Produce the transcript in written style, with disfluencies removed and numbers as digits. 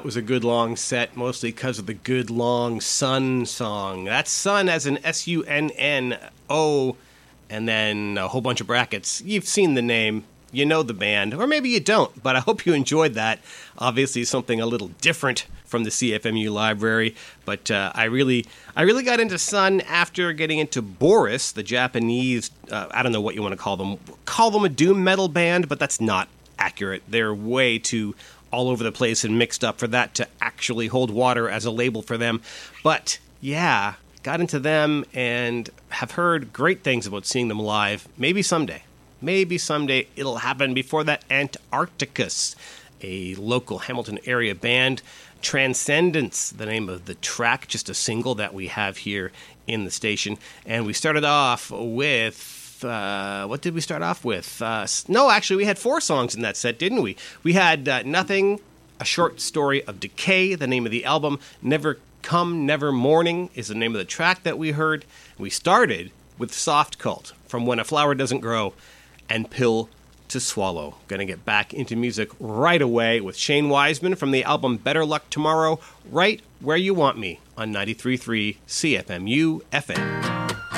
that was a good long set, mostly because of the good long Sunn song. That's Sunn as in S-U-N-N-O, and then a whole bunch of brackets. You've seen the name, you know the band, or maybe you don't, but I hope you enjoyed that. Obviously something a little different from the CFMU library, but I really got into Sunn after getting into Boris, the Japanese, I don't know what you want to call them a doom metal band, but that's not accurate. They're way too all over the place and mixed up for that to actually hold water as a label for them. But yeah, got into them and have heard great things about seeing them live. Maybe someday it'll happen. Before that, Antarcticus, a local Hamilton area band. Transcendence, the name of the track, just a single that we have here in the station. And we started off with what did we start off with? No, actually, we had 4 songs in that set, didn't we? We had Nothing, a short story of decay, the name of the album. Never Come, Never Morning is the name of the track that we heard. We started with Soft Cult, from When a Flower Doesn't Grow, and Pill to Swallow. Gonna get back into music right away with Shane Wiseman from the album Better Luck Tomorrow, right where you want me on 93.3 CFMU FM.